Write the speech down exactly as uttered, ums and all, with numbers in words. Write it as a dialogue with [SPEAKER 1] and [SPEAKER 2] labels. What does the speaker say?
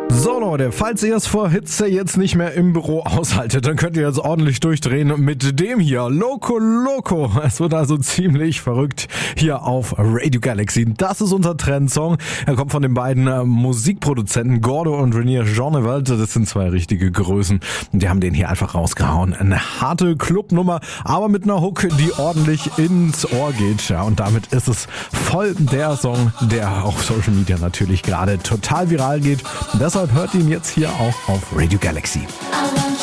[SPEAKER 1] So Leute, falls ihr es vor Hitze jetzt nicht mehr im Büro aushaltet, dann könnt ihr jetzt ordentlich durchdrehen mit dem hier, Loco Loco. Es wird also ziemlich verrückt hier auf Radio Galaxy. Das ist unser Trendsong. Er kommt von den beiden äh, Musikproduzenten Gordo und Renier Jeaneveld. Das sind zwei richtige Größen. Und die haben den hier einfach rausgehauen. Eine harte Clubnummer, aber mit einer Hook, die ordentlich ins Ohr geht. Ja, und damit ist es voll der Song, der auf Social Media natürlich gerade total viral geht. Und deshalb hört ihn jetzt hier auch auf Radio Galaxy.